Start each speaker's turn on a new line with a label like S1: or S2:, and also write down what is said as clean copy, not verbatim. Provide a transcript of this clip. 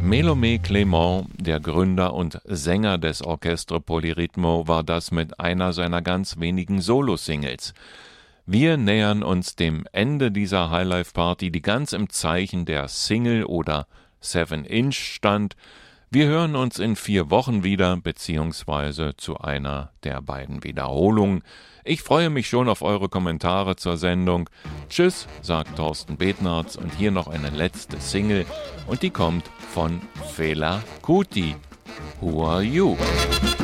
S1: Melome Clement, der Gründer und Sänger des Orchestre Polyrhythmo, war das mit einer seiner ganz wenigen Solo-Singles. Wir nähern uns dem Ende dieser Highlife-Party, die ganz im Zeichen der Single oder 7-Inch stand. Wir hören uns in 4 Wochen wieder, beziehungsweise zu einer der beiden Wiederholungen. Ich freue mich schon auf eure Kommentare zur Sendung. Tschüss, sagt Thorsten Betnarz, und hier noch eine letzte Single, und die kommt von Fela Kuti. Who Are You?